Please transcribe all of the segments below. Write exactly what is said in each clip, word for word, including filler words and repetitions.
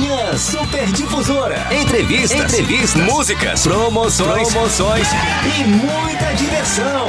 Manhã Super Difusora. Entrevistas, Entrevistas, músicas, promoções, promoções e muita diversão.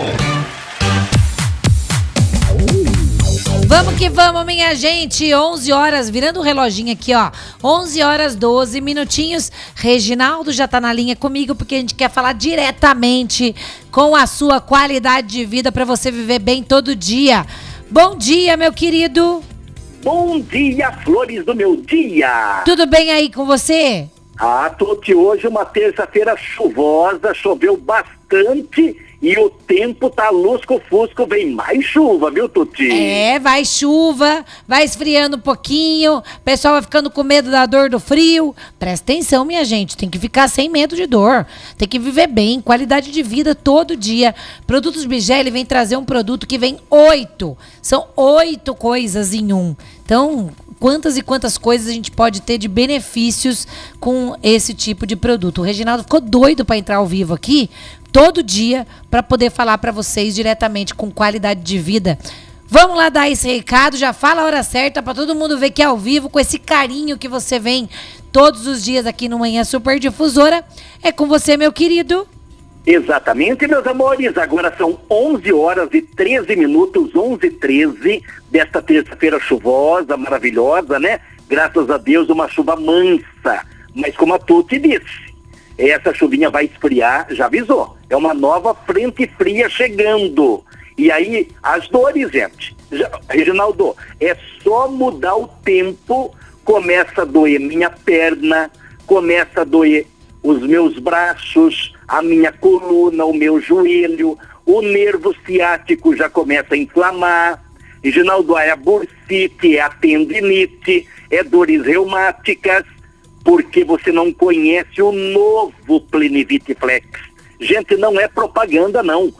Vamos que vamos, minha gente. onze horas, virando o reloginho aqui, ó. onze horas, doze minutinhos. Reginaldo já tá na linha comigo porque a gente quer falar diretamente com a sua qualidade de vida para você viver bem todo dia. Bom dia, meu querido. Bom dia, flores do meu dia. Tudo bem aí com você? Ah, Tuti, hoje uma terça-feira chuvosa, choveu bastante e o tempo tá lusco-fusco, vem mais chuva, viu, Tuti? É, vai chuva, vai esfriando um pouquinho, o pessoal vai ficando com medo da dor do frio. Presta atenção, minha gente, tem que ficar sem medo de dor, tem que viver bem, qualidade de vida todo dia. Produtos Bigele vem trazer um produto que vem oito, são oito coisas em um. Então, quantas e quantas coisas a gente pode ter de benefícios com esse tipo de produto. O Reginaldo ficou doido para entrar ao vivo aqui, todo dia, para poder falar para vocês diretamente com qualidade de vida. Vamos lá dar esse recado, já fala a hora certa para todo mundo ver que é ao vivo, com esse carinho que você vem todos os dias aqui no Manhã Super Difusora. É com você, meu querido. Exatamente, meus amores. Agora são onze horas e treze minutos, onze e treze desta terça-feira chuvosa, maravilhosa, né? Graças a Deus, uma chuva mansa. Mas como a Tuti disse, essa chuvinha vai esfriar, já avisou. É uma nova frente fria chegando. E aí, as dores, gente. Já, Reginaldo, é só mudar o tempo, começa a doer minha perna, começa a doer os meus braços, a minha coluna, o meu joelho, o nervo ciático já começa a inflamar. Reginaldo, é a bursite, é a tendinite, é dores reumáticas, porque você não conhece o novo Plenivit Flex. Gente, não é propaganda, não.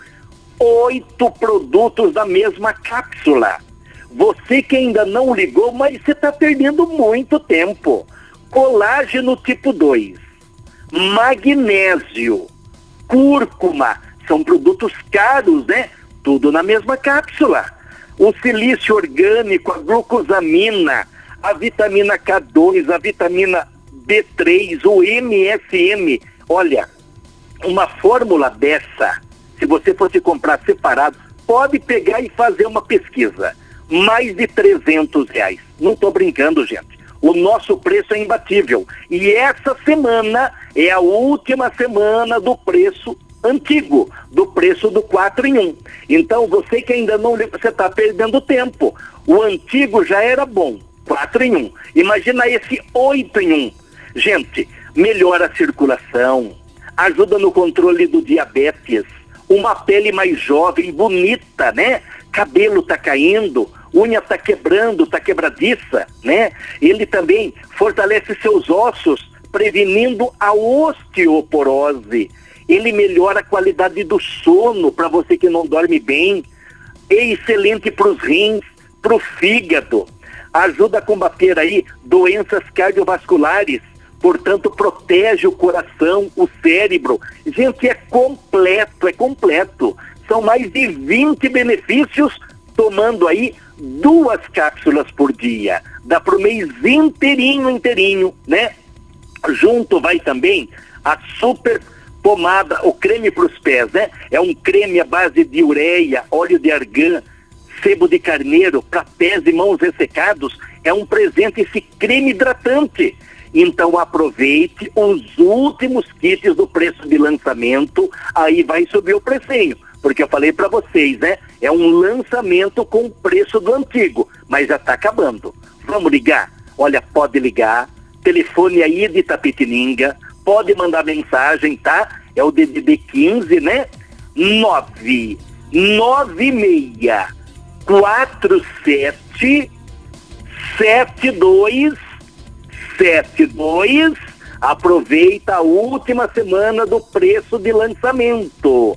Oito produtos da mesma cápsula. Você que ainda não ligou, mas você está perdendo muito tempo. Colágeno tipo dois, magnésio, cúrcuma, são produtos caros, né? Tudo na mesma cápsula. O silício orgânico, a glucosamina, a vitamina K dois, a vitamina B três, o M S M. Olha, uma fórmula dessa, se você fosse comprar separado, pode pegar e fazer uma pesquisa. Mais de trezentos reais. Não estou brincando, gente. O nosso preço é imbatível. E essa semana é a última semana do preço antigo, do preço do quatro em um. Então, você que ainda não... Você está perdendo tempo. O antigo já era bom, quatro em um. Imagina esse oito em um. Gente, melhora a circulação, ajuda no controle do diabetes, uma pele mais jovem, bonita, né? Cabelo tá caindo, unha tá quebrando, tá quebradiça, né? Ele também fortalece seus ossos, prevenindo a osteoporose. Ele melhora a qualidade do sono para você que não dorme bem. É excelente para os rins, para o fígado. Ajuda a combater aí doenças cardiovasculares. Portanto, protege o coração, o cérebro. Gente, é completo, é completo. São mais de vinte benefícios, tomando aí duas cápsulas por dia. Dá para o mês inteirinho, inteirinho, né? Junto vai também a super pomada, o creme para os pés, né? É um creme à base de ureia, óleo de argan, sebo de carneiro, para pés e mãos ressecados. É um presente esse creme hidratante. Então aproveite os últimos kits do preço de lançamento, aí vai subir o precinho, porque eu falei para vocês, né? É um lançamento com o preço do antigo, mas já está acabando. Vamos ligar? Olha, pode ligar, telefone aí de Itapetininga, pode mandar mensagem, tá? É o D D D quinze, né? nove nove seis quatro sete sete dois sete dois. Aproveita a última semana do preço de lançamento.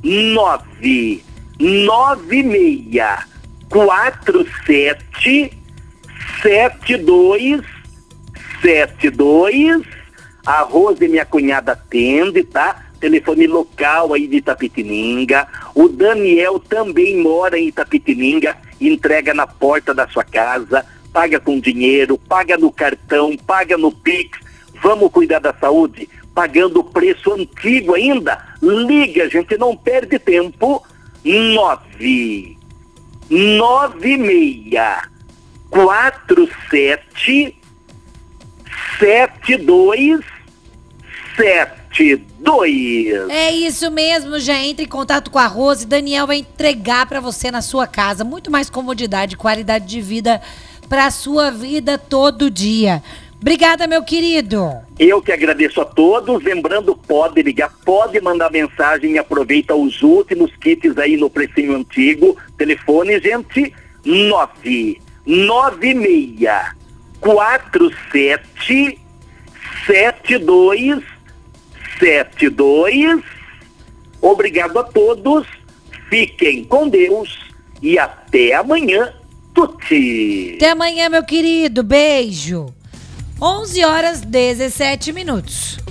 nove nove seis quatro sete sete dois sete dois. A Rose, minha cunhada, atende, tá? Telefone local aí de Itapetininga. O Daniel também mora em Itapetininga, entrega na porta da sua casa. paga com dinheiro, paga no cartão, paga no Pix. Vamos cuidar da saúde, pagando o preço antigo ainda. Liga, gente, não perde tempo. Nove nove seis quatro sete sete dois sete dois. É isso mesmo, já entre em contato com a Rose. Daniel vai entregar para você na sua casa muito mais comodidade, qualidade de vida para sua vida todo dia. Obrigada, meu querido. Eu que agradeço a todos. Lembrando, pode ligar, pode mandar mensagem. Aproveita os últimos kits aí no precinho antigo. Telefone, gente, nove nove seis quatro sete sete dois sete dois. Obrigado a todos. Fiquem com Deus e até amanhã. Tuti. Até amanhã, meu querido. Beijo. onze horas, dezessete minutos.